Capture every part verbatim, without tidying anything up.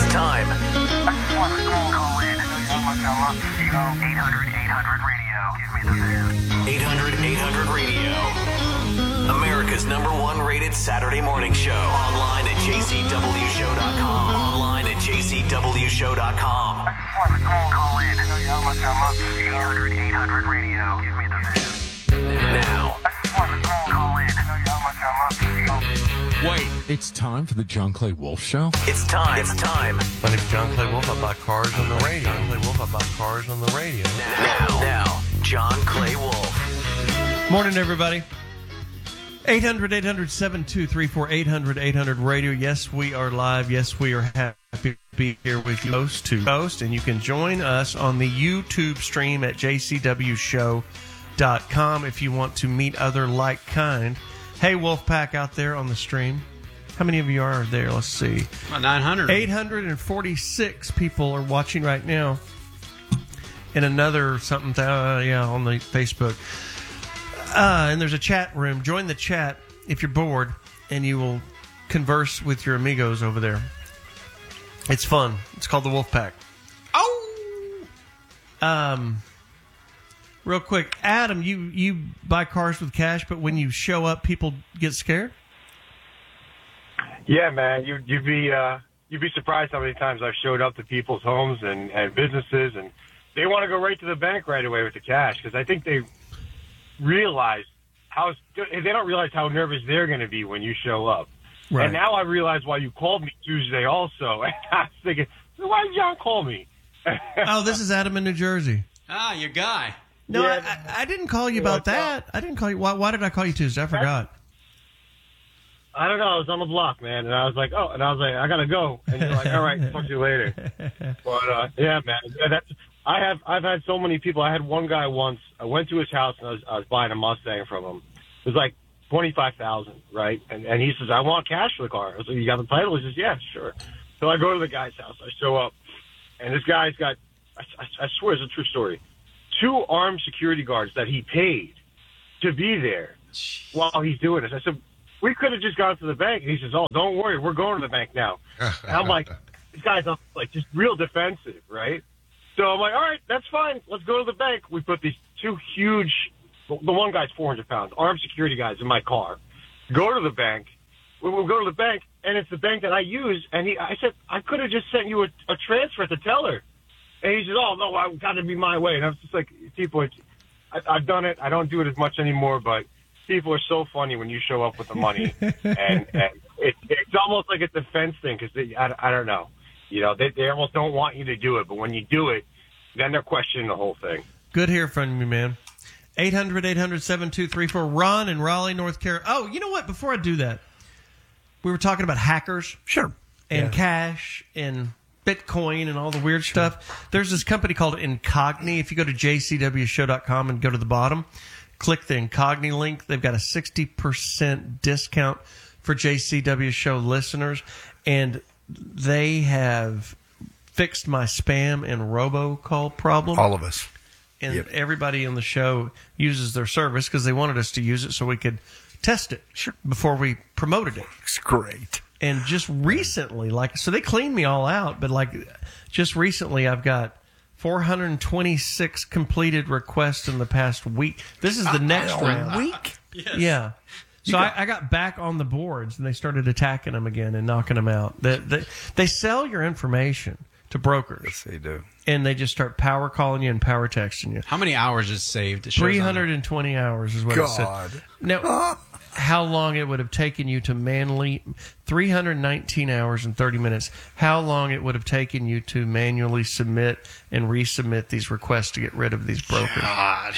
time. eight hundred eight hundred radio. America's number one rated Saturday morning show. Online at j c w show dot com. Online at j c w show dot com. eight hundred eight hundred radio. Now. Wait, it's time for the John Clay Wolf Show? It's time. It's time. My name's John Clay Wolf. I buy cars on the radio. John Clay Wolf. I buy cars on the radio. Now. Now. John Clay Wolf. Morning, everybody. eight hundred eight hundred seven two three four. eight hundred eight hundred radio. Yes, we are live. Yes, we are happy to be here with you, host to host. And you can join us on the YouTube stream at j c w show dot com if you want to meet other like kind. Hey, Wolfpack out there on the stream. How many of you are there? Let's see. About nine hundred. eight hundred forty-six people are watching right now. And another something, uh, yeah, on the Facebook. Uh, and there's a chat room. Join the chat if you're bored, and you will converse with your amigos over there. It's fun. It's called the Wolfpack. Oh! Um... Real quick, Adam, you, you buy cars with cash, but when you show up, people get scared? Yeah, man, you, you'd be uh, you'd be surprised how many times I've showed up to people's homes and, and businesses, and they want to go right to the bank right away with the cash because I think they realize how they don't realize how nervous they're going to be when you show up. Right. And now I realize why you called me Tuesday also. And I was thinking, why did John call me? Oh, this is Adam in New Jersey. Ah, your guy. No, Yeah. I, I didn't call you about that. I didn't call you. Why, why did I call you Tuesday? I forgot. I don't know. I was on the block, man, and I was like, oh, and I was like, I gotta go, and you're like, all right, talk to you later. But uh, yeah, man, yeah, that's. I have. I've had so many people. I had one guy once. I went to his house and I was, I was buying a Mustang from him. It was like twenty five thousand, right? And and he says, I want cash for the car. I was like, you got the title? He says, yeah, sure. So I go to the guy's house. I show up, and this guy's got. I, I, I swear, it's a true story. Two armed security guards that he paid to be there while he's doing this. I said, we could have just gone to the bank. And he says, oh, don't worry, we're going to the bank now. And I'm like, this guy's like just real defensive, right? So I'm like, all right, that's fine. Let's go to the bank. We put these two huge, the one guy's four hundred pounds, armed security guys in my car. Go to the bank. We will go to the bank, and it's the bank that I use. And he, I said, I could have just sent you a, a transfer at the teller. And he says, oh, no, I've got to be my way. And I was just like, people, I, I've done it. I don't do it as much anymore, but people are so funny when you show up with the money. and and it, it's almost like a defense thing because I, I don't know. You know, they, they almost don't want you to do it. But when you do it, then they're questioning the whole thing. Good hear from you, man. eight hundred eight hundred seven two three four. Ron in Raleigh, North Carolina. Oh, you know what? Before I do that, we were talking about hackers. Sure. And Yeah. cash and Bitcoin and all the weird stuff. There's this company called Incogni. If you go to j c w show dot com and go to the bottom, click the Incogni link. They've got a sixty percent discount for J C W Show listeners. And they have fixed my spam and robocall problem. All of us. And Yep. everybody on the show uses their service because they wanted us to use it so we could test it Sure. before we promoted it. It's great. And just recently, like, so they cleaned me all out, but like, just recently, I've got four hundred twenty-six completed requests in the past week. This is the next A round. week? Yes. Yeah. So I, I got back on the boards, and they started attacking them again and knocking them out. They, they, they sell your information to brokers, Yes, they do. and they just start power calling you and power texting you. How many hours is saved? It shows on- three hundred twenty hours is what it God. said. Now, how long it would have taken you to manually, three hundred nineteen hours and thirty minutes, how long it would have taken you to manually submit and resubmit these requests to get rid of these brokers. God.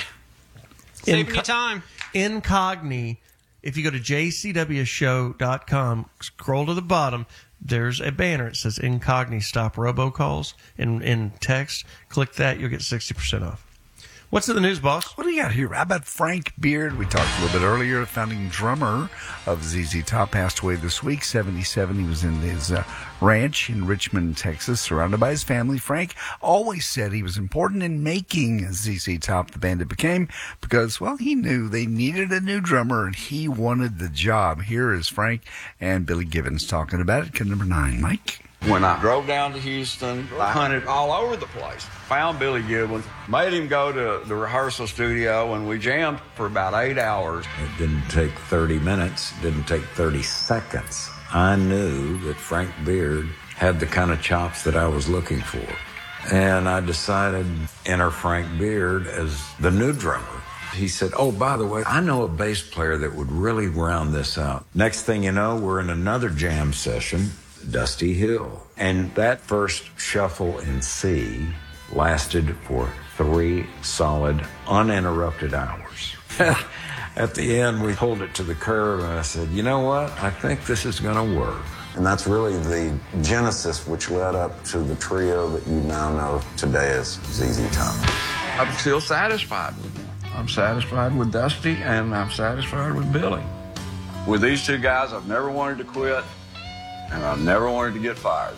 Saving Inco- you time. Incogni, if you go to j c w show dot com, scroll to the bottom, there's a banner. It says Incogni Stop Robocalls in, in text. Click that, you'll get sixty percent off. What's in the news, boss? What do you got here? How about Frank Beard? We talked a little bit earlier. The founding drummer of Z Z Top passed away this week, seventy-seven. He was in his uh, ranch in Richmond, Texas, surrounded by his family. Frank always said he was important in making Z Z Top the band it became because, well, he knew they needed a new drummer and he wanted the job. Here is Frank and Billy Gibbons talking about it. Kid number nine, Mike. When I drove down to Houston, I hunted all over the place. Found Billy Gibbons, made him go to the rehearsal studio, and we jammed for about eight hours. It didn't take thirty minutes, didn't take thirty seconds. I knew that Frank Beard had the kind of chops that I was looking for. And I decided to enter Frank Beard as the new drummer. He said, oh, by the way, I know a bass player that would really round this out. Next thing you know, we're in another jam session, Dusty Hill. And that first shuffle in C lasted for three solid, uninterrupted hours. At the end, we pulled it to the curb, and I said, you know what? I think this is going to work. And that's really the genesis which led up to the trio that you now know today as Z Z Top. I'm still satisfied with them. I'm satisfied with Dusty, and I'm satisfied with Billy. With these two guys, I've never wanted to quit, and I've never wanted to get fired.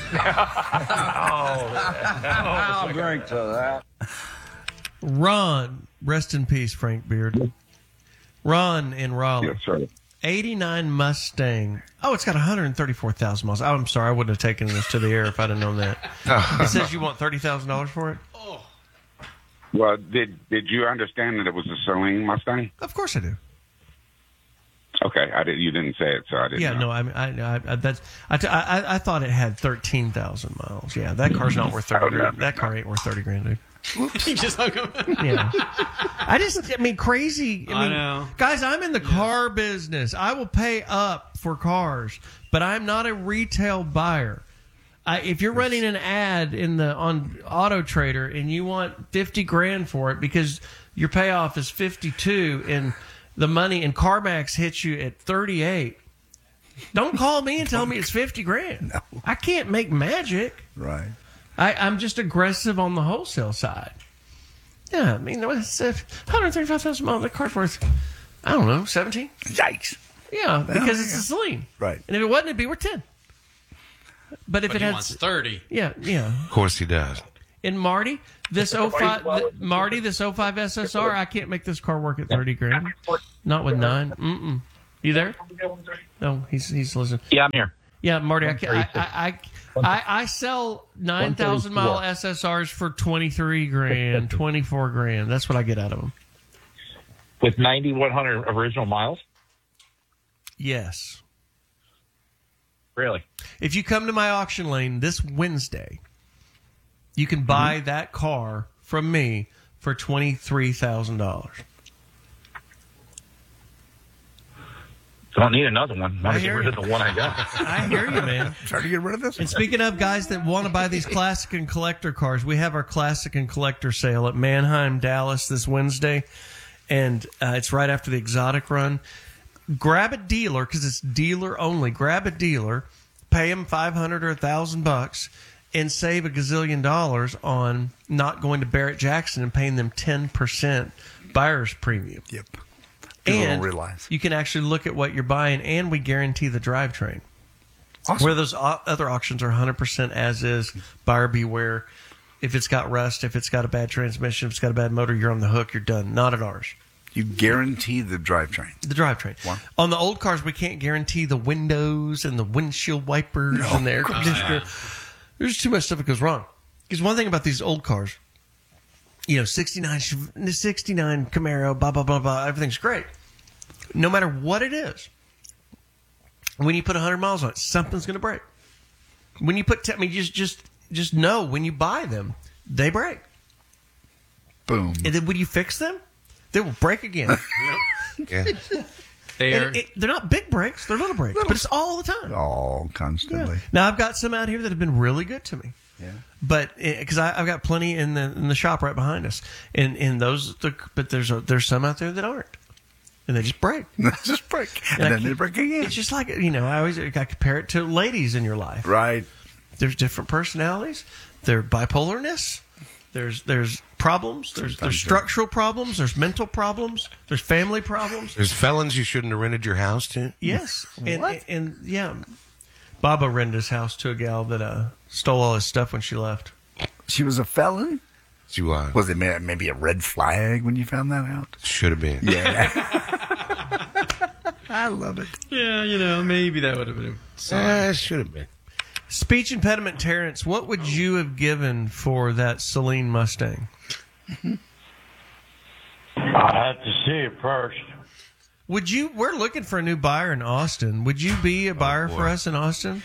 I'll drink to that. Ron, rest in peace, Frank Beard. Ron in Raleigh. Yes, sir. eighty-nine Mustang. Oh, it's got one hundred thirty-four thousand miles. Oh, I'm sorry. I wouldn't have taken this to the air if I'd have known that. It says you want thirty thousand dollars for it? Well, did did you understand that it was a Celine Mustang? Of course I do. Okay, I did. You didn't say it, so I didn't. Yeah, know. no, I mean, I, I, I, that's, I, t- I, I thought it had thirteen thousand miles. Yeah, that car's not worth thirty Oh, no, grand. no, That car ain't worth thirty grand, dude. He just hung up. Yeah. I just, I mean, crazy. I, I mean, know. Guys, I'm in the car business. I will pay up for cars, but I'm not a retail buyer. I, if you're running an ad in the on Auto Trader and you want fifty grand for it because your payoff is fifty-two and the money and CarMax hits you at thirty-eight, don't call me and tell me it's fifty grand. No. I can't make magic. Right. I, I'm just aggressive on the wholesale side. Yeah, I mean, it's uh, one hundred thirty-five thousand miles. The car's worth, I don't know, seventeen? Yikes. Yeah, because Well, it's yeah. a Celine. Right. And if it wasn't, it'd be worth ten. But if But it he had, wants thirty. yeah, yeah. Of course he does. And Marty, this oh five, th- Marty, this oh five S S R, I can't make this car work at thirty grand. Not with nine. Mm-mm. You there? No, he's he's listening. Yeah, I'm here. Yeah, Marty, I, can, I, I, I, I, I sell nine thousand mile S S Rs for twenty-three grand, twenty-four grand. That's what I get out of them. With ninety-one hundred original miles? Yes. Really? If you come to my auction lane this Wednesday, you can buy mm-hmm. that car from me for twenty-three thousand dollars. Don't need another one. Might I as hear well get you. rid of the one I got. I hear you, man. Try to get rid of this And one. speaking of guys that want to buy these classic and collector cars, we have our classic and collector sale at Manheim, Dallas this Wednesday, and uh, it's right after the exotic run. Grab a dealer because it's dealer only. Grab a dealer, pay him five hundred or a thousand bucks, and save a gazillion dollars on not going to Barrett Jackson and paying them ten percent buyer's premium. Yep. People And don't realize. you can actually look at what you're buying, and we guarantee the drivetrain. Awesome. Where those o- other auctions are one hundred percent as is, buyer beware. If it's got rust, if it's got a bad transmission, if it's got a bad motor, you're on the hook, you're done. Not at ours. You guarantee the drivetrain. The drivetrain. Wow. On the old cars, we can't guarantee the windows and the windshield wipers No, and the air of course conditioner. There's too much stuff that goes wrong. Because one thing about these old cars, you know, sixty-nine, sixty-nine Camaro, blah, blah, blah, blah, everything's great. No matter what it is, when you put one hundred miles on it, something's going to break. When you put, t- I mean, just, just, just know when you buy them, they break. Boom. And then when you fix them, they will break again. Yeah. They're And it, they're not big breaks; they're little breaks, but it's all the time. Oh, constantly. Yeah. Now I've got some out here that have been really good to me. Yeah. But because I've got plenty in the in the shop right behind us, and and those, the, but there's a, there's some out there that aren't, and they just break. Just break. And, And I then they can't- break again. It's just like, you know, I always I compare it to ladies in your life. Right. There's different personalities. There's bipolarness. There's there's problems. There's there's structural problems. There's mental problems. There's family problems. There's felons you shouldn't have rented your house to. Yes, and, What? and, and yeah, Baba rented his house to a gal that uh, stole all his stuff when she left. She was a felon? She was. Was it may- maybe a red flag when you found that out? Should have been. Yeah. I love it. yeah, you know, maybe that would have been. Uh, should have been. Speech impediment Terrence, what would you have given for that Celine Mustang? I have to see it first. Would you? We're looking for a new buyer in Austin. Would you be a buyer boy. for us in Austin?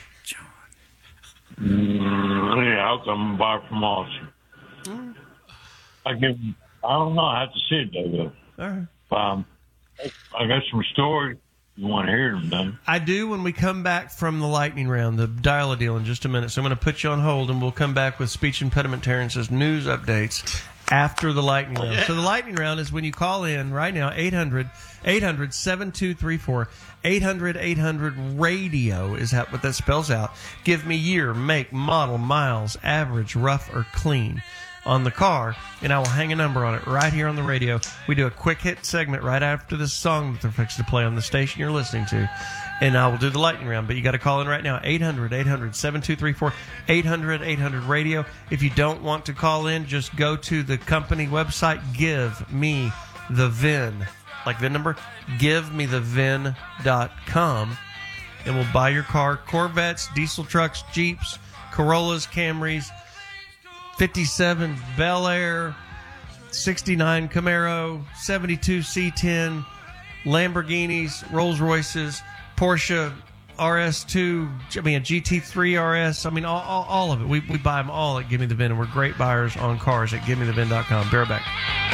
Mm, yeah, I'll come buy from Austin. Mm. I give. I don't know. I have to see it though. All right. Um, I got some stories. You want to hear them, then? I do when we come back from the lightning round, the dial a deal in just a minute. So I'm going to put you on hold, and we'll come back with Speech Impediment Terrence's news updates after the lightning round. Yeah. So the lightning round is when you call in right now, eight hundred, eight hundred, seven two three four, eight hundred, eight hundred, radio is how, what that spells out. Give me year, make, model, miles, average, rough, or clean on the car, and I will hang a number on it right here on the radio. We do a quick hit segment right after this song that they're fixing to play on the station you're listening to, and I will do the lightning round. But you got to call in right now, eight hundred, eight hundred, seven two three four, eight hundred, eight hundred, radio. If you don't want to call in, just go to the company website, give me the V I N, like V I N number, give me the V I N dot com, and we'll buy your car. Corvettes, diesel trucks, Jeeps, Corollas, Camrys, fifty-seven Bel Air, sixty-nine Camaro, seventy-two C ten, Lamborghinis, Rolls Royces, Porsche R S two, I mean a G T three R S, I mean all, all, all of it. We, we buy them all at Give Me the V I N, and we're great buyers on cars at give me the V I N dot com. Be right back.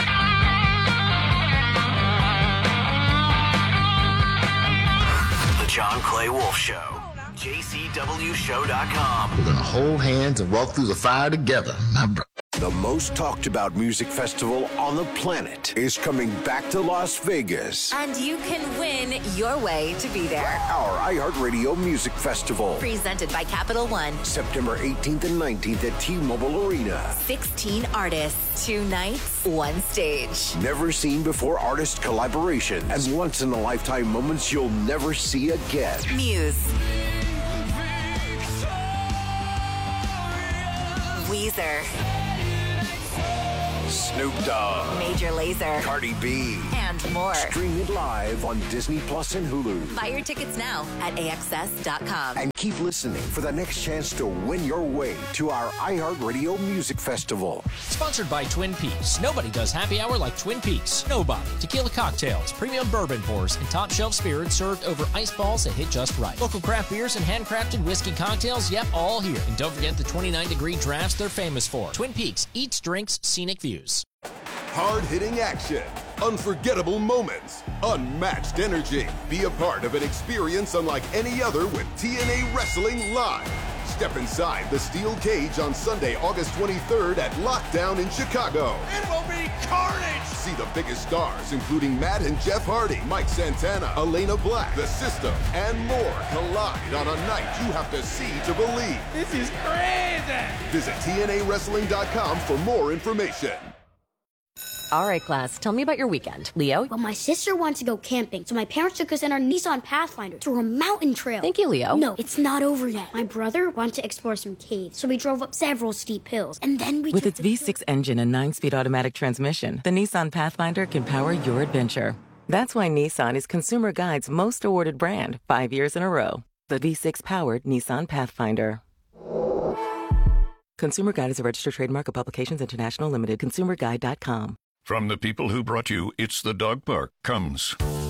The John Clay Wolf Show. J C W show dot com. We're going to hold hands and walk through the fire together, my brother. The most talked about music festival on the planet is coming back to Las Vegas. And you can win your way to be there. Our iHeartRadio Music Festival. Presented by Capital One. September eighteenth and nineteenth at T-Mobile Arena. sixteen artists, two nights, one stage. Never seen before artist collaborations and once in a lifetime moments you'll never see again. Muse. Weezer. Snoop Dogg. Major Lazer. Cardi B. And more. Stream it live on Disney Plus and Hulu. Buy your tickets now at A X S dot com. And keep listening for the next chance to win your way to our iHeartRadio Music Festival. Sponsored by Twin Peaks. Nobody does happy hour like Twin Peaks. Nobody. Tequila cocktails, premium bourbon pours, and top shelf spirits served over ice balls that hit just right. Local craft beers and handcrafted whiskey cocktails, yep, all here. And don't forget the twenty-nine degree drafts they're famous for. Twin Peaks. Eats, drinks, scenic views. Hard-hitting action, unforgettable moments, unmatched energy. Be a part of an experience unlike any other with T N A Wrestling Live. Step inside the steel cage on Sunday, August twenty-third at Lockdown in Chicago. It will be carnage! See the biggest stars, including Matt and Jeff Hardy, Mike Santana, Elena Black, The System, and more collide on a night you have to see to believe. This is crazy! Visit T N A Wrestling dot com for more information. All right, class, tell me about your weekend. Leo? Well, my sister wants to go camping, so my parents took us in our Nissan Pathfinder to a mountain trail. Thank you, Leo. No, it's not over yet. My brother wanted to explore some caves, so we drove up several steep hills, and then we With took its V six engine and nine-speed automatic transmission, the Nissan Pathfinder can power your adventure. That's why Nissan is Consumer Guide's most awarded brand, five years in a row. The V six-powered Nissan Pathfinder. Consumer Guide is a registered trademark of Publications International Limited. consumer guide dot com. From the people who brought you It's the Dog Park comes